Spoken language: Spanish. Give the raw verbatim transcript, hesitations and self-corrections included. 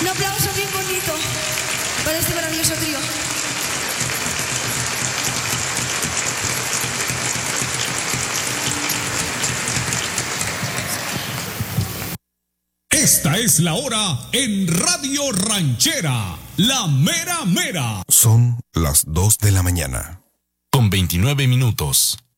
Un aplauso bien bonito para este maravilloso trío. Esta es la hora en Radio Ranchera, la mera mera. Son las dos de la mañana. Con veintinueve minutos.